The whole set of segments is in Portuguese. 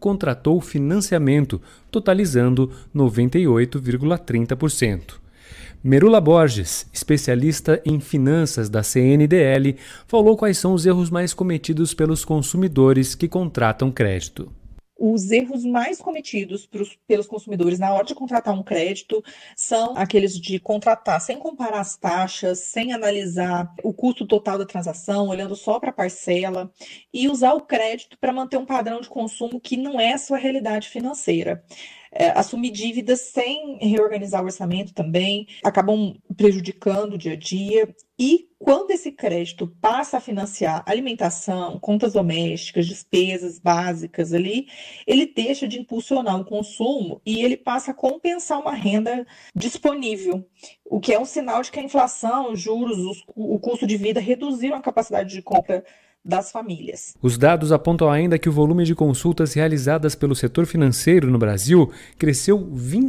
contratou financiamento, totalizando 98,30%. Merula Borges, especialista em finanças da CNDL, falou quais são os erros mais cometidos pelos consumidores que contratam crédito. Os erros mais cometidos pelos consumidores na hora de contratar um crédito são aqueles de contratar sem comparar as taxas, sem analisar o custo total da transação, olhando só para a parcela, e usar o crédito para manter um padrão de consumo que não é a sua realidade financeira. Assumir dívidas sem reorganizar o orçamento também, acabam prejudicando o dia a dia. E quando esse crédito passa a financiar alimentação, contas domésticas, despesas básicas ali, ele deixa de impulsionar o consumo e ele passa a compensar uma renda disponível, o que é um sinal de que a inflação, os juros, o custo de vida reduziram a capacidade de compra das famílias. Os dados apontam ainda que o volume de consultas realizadas pelo setor financeiro no Brasil cresceu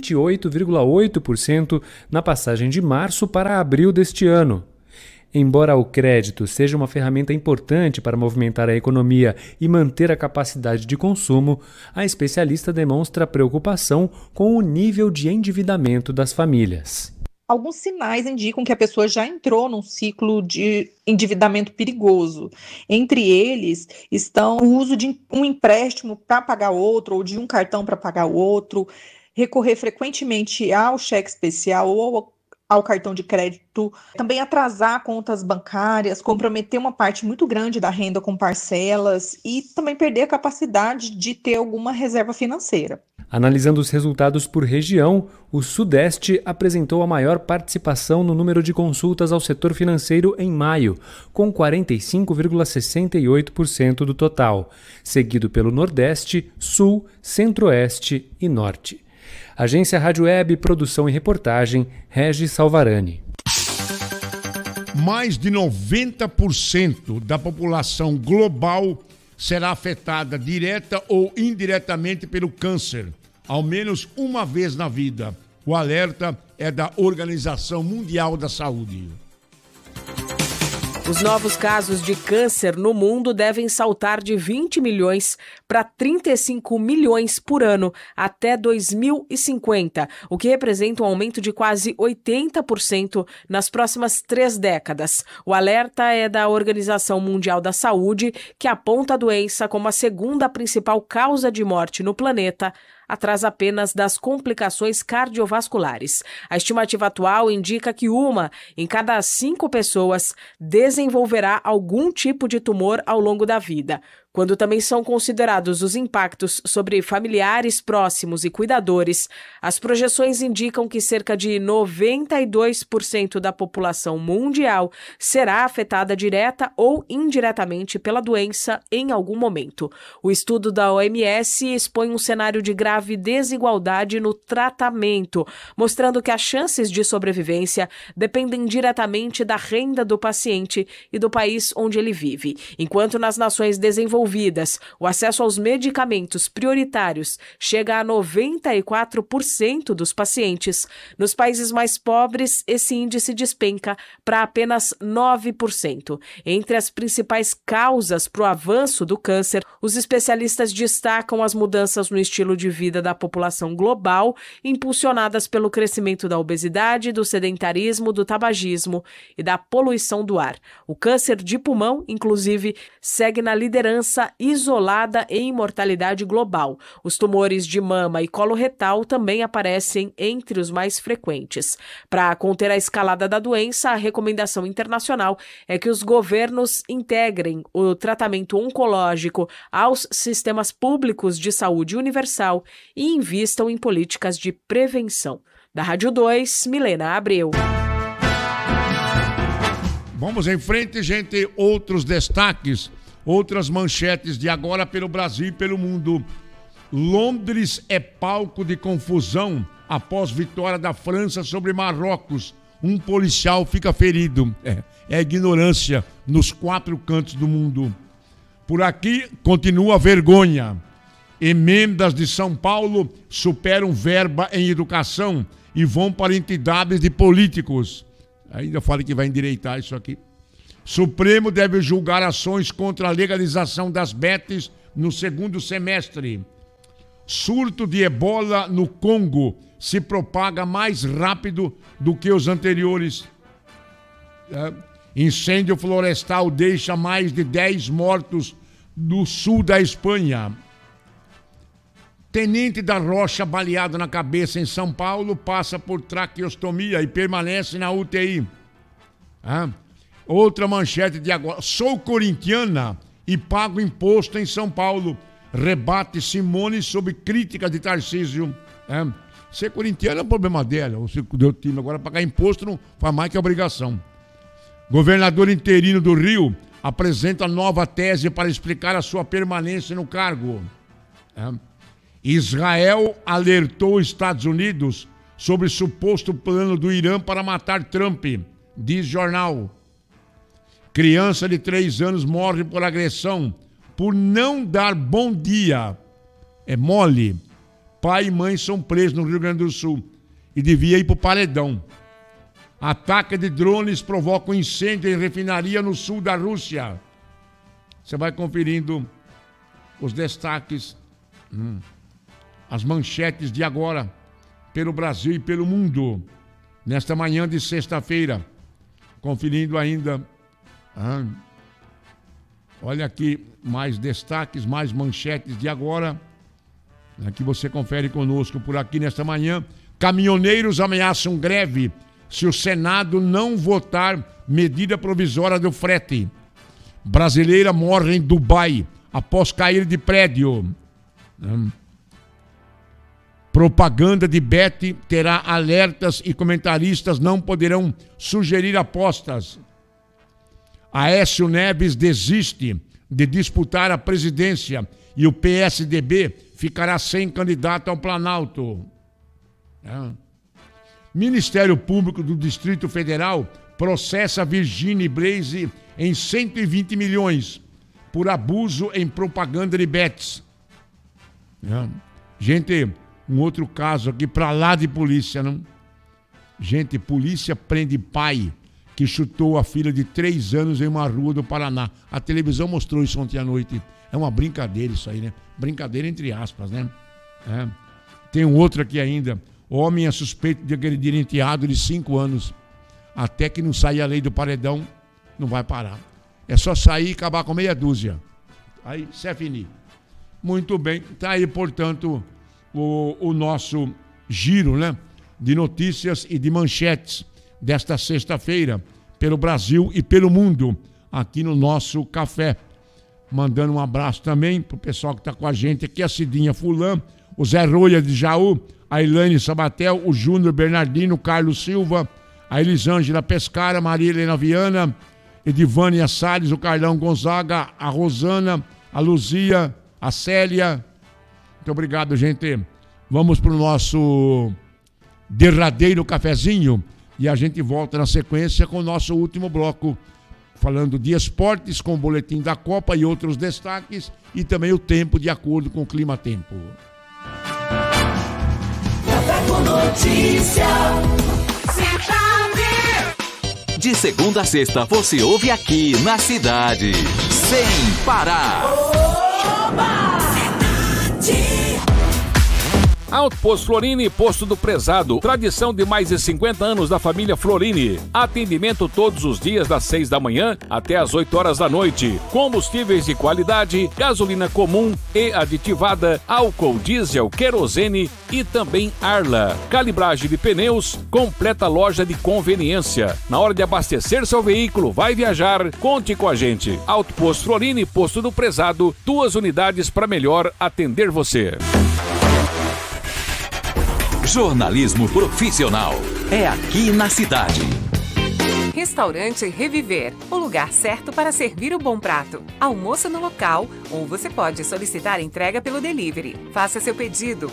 28,8% na passagem de março para abril deste ano. Embora o crédito seja uma ferramenta importante para movimentar a economia e manter a capacidade de consumo, a especialista demonstra preocupação com o nível de endividamento das famílias. Alguns sinais indicam que a pessoa já entrou num ciclo de endividamento perigoso. Entre eles estão o uso de um empréstimo para pagar outro ou de um cartão para pagar outro, recorrer frequentemente ao cheque especial ou ao cartão de crédito, também atrasar contas bancárias, comprometer uma parte muito grande da renda com parcelas e também perder a capacidade de ter alguma reserva financeira. Analisando os resultados por região, o Sudeste apresentou a maior participação no número de consultas ao setor financeiro em maio, com 45,68% do total, seguido pelo Nordeste, Sul, Centro-Oeste e Norte. Agência Rádio Web, produção e reportagem, Regis Salvarani. Mais de 90% da população global será afetada direta ou indiretamente pelo câncer, ao menos uma vez na vida. O alerta é da Organização Mundial da Saúde. Os novos casos de câncer no mundo devem saltar de 20 milhões para 35 milhões por ano até 2050, o que representa um aumento de quase 80% nas próximas 3 décadas. O alerta é da Organização Mundial da Saúde, que aponta a doença como a segunda principal causa de morte no planeta, atrás apenas das complicações cardiovasculares. A estimativa atual indica que 1 em cada 5 pessoas desenvolverá algum tipo de tumor ao longo da vida. Quando também são considerados os impactos sobre familiares próximos e cuidadores, as projeções indicam que cerca de 92% da população mundial será afetada direta ou indiretamente pela doença em algum momento. O estudo da OMS expõe um cenário de grave desigualdade no tratamento, mostrando que as chances de sobrevivência dependem diretamente da renda do paciente e do país onde ele vive. Enquanto nas nações desenvolvidas, o acesso aos medicamentos prioritários chega a 94% dos pacientes. Nos países mais pobres, esse índice despenca para apenas 9%. Entre as principais causas para o avanço do câncer, os especialistas destacam as mudanças no estilo de vida da população global, impulsionadas pelo crescimento da obesidade, do sedentarismo, do tabagismo e da poluição do ar. O câncer de pulmão, inclusive, segue na liderança isolada em mortalidade global. Os tumores de mama e colo retal também aparecem entre os mais frequentes. Para conter a escalada da doença, a recomendação internacional é que os governos integrem o tratamento oncológico aos sistemas públicos de saúde universal e invistam em políticas de prevenção. Da Rádio 2, Milena Abreu. Vamos em frente, gente. Outros destaques. Outras manchetes de agora pelo Brasil e pelo mundo. Londres é palco de confusão após vitória da França sobre Marrocos. Um policial fica ferido. É ignorância nos 4 cantos do mundo. Por aqui, continua a vergonha. Emendas de São Paulo superam verba em educação e vão para entidades de políticos. Ainda fala que vai endireitar isso aqui. Supremo deve julgar ações contra a legalização das bets no 2º semestre. Surto de ebola no Congo se propaga mais rápido do que os anteriores. Incêndio florestal deixa mais de 10 mortos no sul da Espanha. Tenente da Rocha baleado na cabeça em São Paulo passa por traqueostomia e permanece na UTI. Outra manchete de agora. Sou corintiana e pago imposto em São Paulo. Rebate Simone sob crítica de Tarcísio. Ser corintiano é um problema dela. O deu time agora pagar imposto não faz mais que obrigação. Governador interino do Rio apresenta nova tese para explicar a sua permanência no cargo. Israel alertou os Estados Unidos sobre suposto plano do Irã para matar Trump, diz jornal. Criança de 3 anos morre por agressão por não dar bom dia. É mole. Pai e mãe são presos no Rio Grande do Sul e devia ir para o paredão. Ataque de drones provoca um incêndio em refinaria no sul da Rússia. Você vai conferindo os destaques, as manchetes de agora, pelo Brasil e pelo mundo, nesta manhã de sexta-feira. Conferindo ainda. Olha aqui, mais destaques, mais manchetes de agora. Aqui você confere conosco por aqui nesta manhã. Caminhoneiros ameaçam greve se o Senado não votar medida provisória do frete. Brasileira morre em Dubai após cair de prédio. Propaganda de Bet terá alertas e comentaristas não poderão sugerir apostas. Aécio Neves desiste de disputar a presidência e o PSDB ficará sem candidato ao Planalto. Ministério Público do Distrito Federal processa Virginia Blaze em 120 milhões por abuso em propaganda de bets. Gente, um outro caso aqui para lá de polícia, não? Gente, polícia prende pai que chutou a filha de 3 anos em uma rua do Paraná. A televisão mostrou isso ontem à noite. É uma brincadeira isso aí, né? Brincadeira entre aspas, né? Tem um outro aqui ainda. Homem é suspeito de agredir enteado de 5 anos. Até que não sair a lei do paredão, não vai parar. É só sair e acabar com meia dúzia. Aí, se finir. Muito bem. Tá aí, portanto, o nosso giro, né? De notícias e de manchetes desta sexta-feira, pelo Brasil e pelo mundo, aqui no nosso café. Mandando um abraço também pro pessoal que está com a gente aqui, a Cidinha Fulã, o Zé Rolha de Jaú, a Elaine Sabatel, o Júnior Bernardino, o Carlos Silva, a Elisângela Pescara, Maria Helena Viana, Edivânia Salles, o Carlão Gonzaga, a Rosana, a Luzia, a Célia. Muito obrigado, gente. Vamos pro nosso derradeiro cafezinho e a gente volta na sequência com o nosso último bloco, falando de esportes com o boletim da Copa e outros destaques e também o tempo de acordo com o clima-tempo. Café com notícia. De segunda a sexta você ouve aqui na cidade, sem parar. Oba! Alto Posto Florini, Posto do Prezado. Tradição de mais de 50 anos da família Florini. Atendimento todos os dias das 6 da manhã até as 8 horas da noite. Combustíveis de qualidade, gasolina comum e aditivada, álcool, diesel, querosene e também Arla. Calibragem de pneus, completa loja de conveniência. Na hora de abastecer seu veículo, vai viajar, conte com a gente. Alto Posto Florini, Posto do Prezado. 2 unidades para melhor atender você. Jornalismo profissional é aqui na cidade. Restaurante Reviver, o lugar certo para servir o bom prato. Almoço no local ou você pode solicitar entrega pelo delivery. Faça seu pedido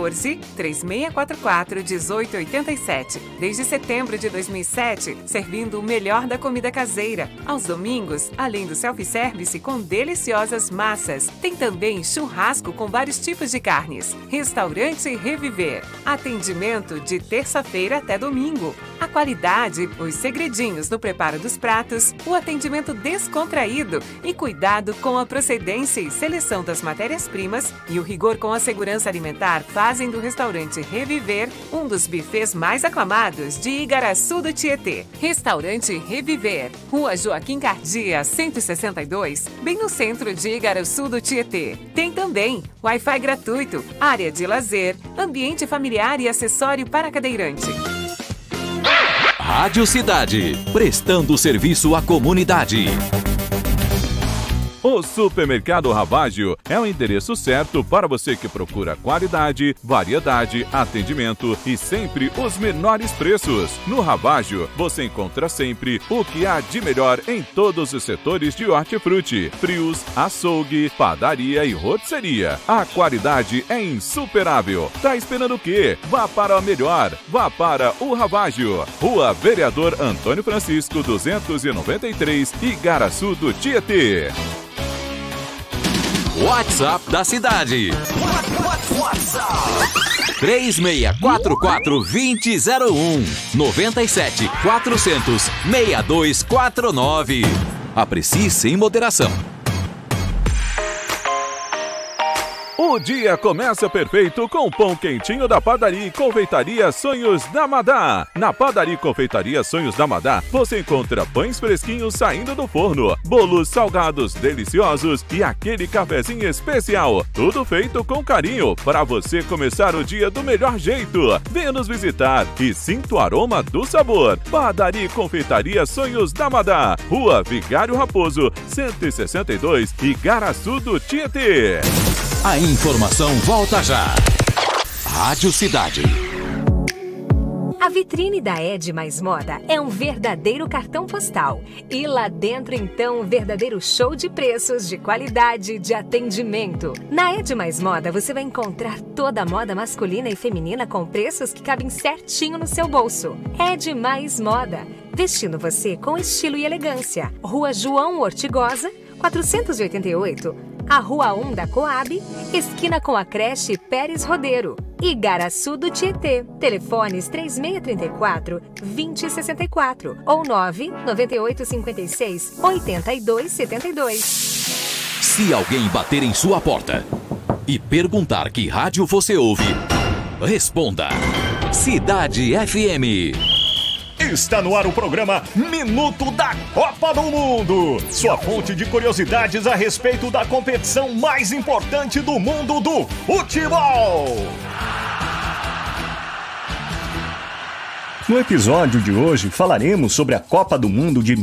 14-3644-1887. Desde setembro de 2007, servindo o melhor da comida caseira. Aos domingos, além do self-service com deliciosas massas, tem também churrasco com vários tipos de carnes. Restaurante Reviver. Atendimento de terça-feira até domingo. A qualidade, os segredinhos no preparo dos pratos, o atendimento descontraído e cuidado com a procedência e seleção das matérias-primas e o rigor com a segurança alimentar fazem do restaurante Reviver um dos bufês mais aclamados de Igaraçu do Tietê. Restaurante Reviver, Rua Joaquim Cardia, 162, bem no centro de Igaraçu do Tietê. Tem também Wi-Fi gratuito, área de lazer, ambiente familiar e acessório para cadeirante. Rádio Cidade, prestando serviço à comunidade. O Supermercado Ravaggio é o endereço certo para você que procura qualidade, variedade, atendimento e sempre os menores preços. No Ravaggio, você encontra sempre o que há de melhor em todos os setores de hortifruti, frios, açougue, padaria e rotisseria. A qualidade é insuperável. Tá esperando o quê? Vá para a melhor. Vá para o Ravaggio. Rua Vereador Antônio Francisco, 293, Igaraçu do Tietê. WhatsApp da cidade. 3644-2001 97 400 6249. Aprecie sem moderação. O dia começa perfeito com o pão quentinho da Padaria e Confeitaria Sonhos da Madá. Na Padaria e Confeitaria Sonhos da Madá, você encontra pães fresquinhos saindo do forno, bolos salgados deliciosos e aquele cafezinho especial. Tudo feito com carinho para você começar o dia do melhor jeito. Venha nos visitar e sinta o aroma do sabor. Padaria e Confeitaria Sonhos da Madá, Rua Vigário Raposo, 162, Igaraçu do Tietê. A informação volta já. Rádio Cidade. A vitrine da Ed Mais Moda é um verdadeiro cartão postal. E lá dentro, então, um verdadeiro show de preços, de qualidade, de atendimento. Na Ed Mais Moda, você vai encontrar toda a moda masculina e feminina com preços que cabem certinho no seu bolso. Ed Mais Moda, vestindo você com estilo e elegância. Rua João Ortigosa, 488. A Rua 1 da Coab, esquina com a creche Pérez Rodeiro. Igaraçu do Tietê. Telefones 3634-2064 ou 99856-8272. Se alguém bater em sua porta e perguntar que rádio você ouve, responda: Cidade FM. Está no ar o programa Minuto da Copa do Mundo. Sua fonte de curiosidades a respeito da competição mais importante do mundo do futebol. No episódio de hoje falaremos sobre a Copa do Mundo de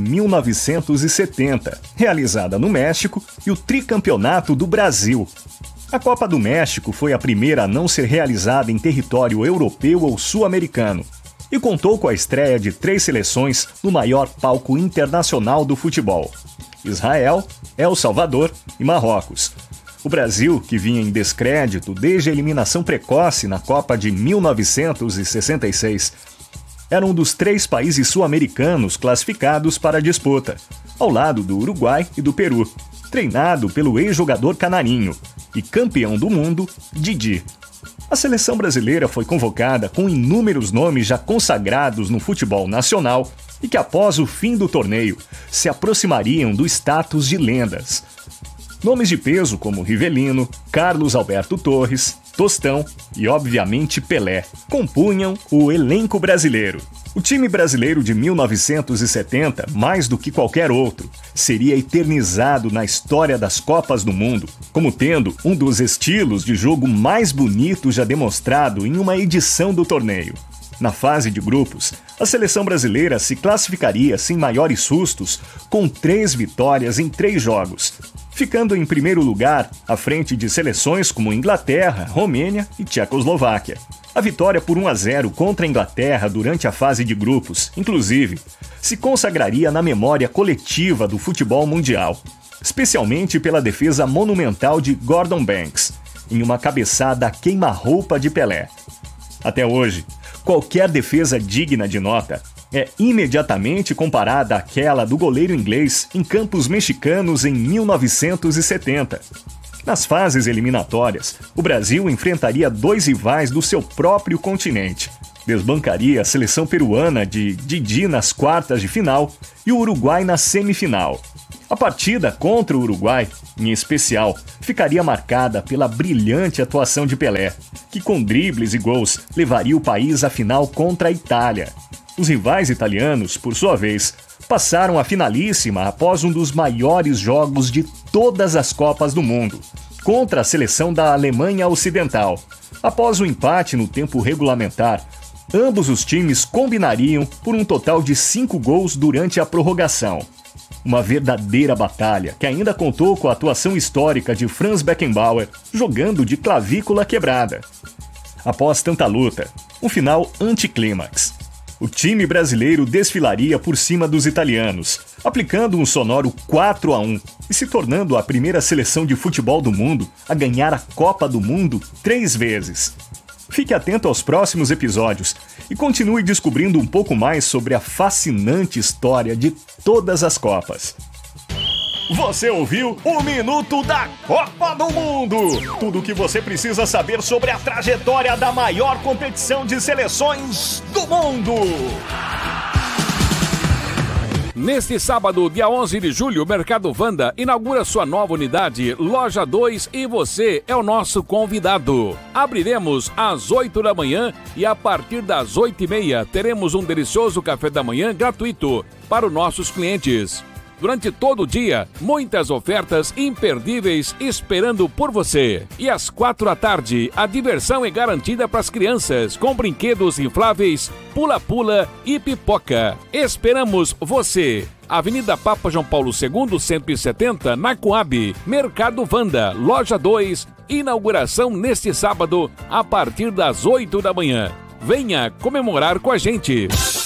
1970, realizada no México, e o tricampeonato do Brasil. A Copa do México foi a primeira a não ser realizada em território europeu ou sul-americano, e contou com a estreia de 3 seleções no maior palco internacional do futebol: Israel, El Salvador e Marrocos. O Brasil, que vinha em descrédito desde a eliminação precoce na Copa de 1966, era um dos 3 países sul-americanos classificados para a disputa, ao lado do Uruguai e do Peru, treinado pelo ex-jogador canarinho e campeão do mundo, Didi. A seleção brasileira foi convocada com inúmeros nomes já consagrados no futebol nacional e que, após o fim do torneio, se aproximariam do status de lendas. Nomes de peso como Rivelino, Carlos Alberto Torres, Tostão e, obviamente, Pelé compunham o elenco brasileiro. O time brasileiro de 1970, mais do que qualquer outro, seria eternizado na história das Copas do Mundo, como tendo um dos estilos de jogo mais bonitos já demonstrado em uma edição do torneio. Na fase de grupos, a seleção brasileira se classificaria sem maiores sustos, com 3 vitórias em 3 jogos, ficando em primeiro lugar à frente de seleções como Inglaterra, Romênia e Tchecoslováquia. A vitória por 1-0 contra a Inglaterra durante a fase de grupos, inclusive, se consagraria na memória coletiva do futebol mundial, especialmente pela defesa monumental de Gordon Banks, em uma cabeçada a queima-roupa de Pelé. Até hoje, qualquer defesa digna de nota é imediatamente comparada àquela do goleiro inglês em campos mexicanos em 1970. Nas fases eliminatórias, o Brasil enfrentaria 2 rivais do seu próprio continente, desbancaria a seleção peruana de Didi nas quartas de final e o Uruguai na semifinal. A partida contra o Uruguai, em especial, ficaria marcada pela brilhante atuação de Pelé, que com dribles e gols levaria o país à final contra a Itália. Os rivais italianos, por sua vez, passaram à finalíssima após um dos maiores jogos de todas as Copas do Mundo, contra a seleção da Alemanha Ocidental. Após o empate no tempo regulamentar, ambos os times combinariam por um total de 5 gols durante a prorrogação. Uma verdadeira batalha que ainda contou com a atuação histórica de Franz Beckenbauer jogando de clavícula quebrada. Após tanta luta, um final anticlímax. O time brasileiro desfilaria por cima dos italianos, aplicando um sonoro 4-1 e se tornando a primeira seleção de futebol do mundo a ganhar a Copa do Mundo 3 vezes. Fique atento aos próximos episódios e continue descobrindo um pouco mais sobre a fascinante história de todas as Copas. Você ouviu o Minuto da Copa do Mundo! Tudo o que você precisa saber sobre a trajetória da maior competição de seleções do mundo! Neste sábado, dia 11 de julho, o Mercado Vanda inaugura sua nova unidade, Loja 2, e você é o nosso convidado. Abriremos às 8 da manhã e a partir das 8h30 teremos um delicioso café da manhã gratuito para os nossos clientes. Durante todo o dia, muitas ofertas imperdíveis esperando por você. E às 4 da tarde, a diversão é garantida para as crianças, com brinquedos infláveis, pula-pula e pipoca. Esperamos você! Avenida Papa João Paulo II, 170, na Coab. Mercado Vanda, Loja 2, inauguração neste sábado, a partir das 8 da manhã. Venha comemorar com a gente!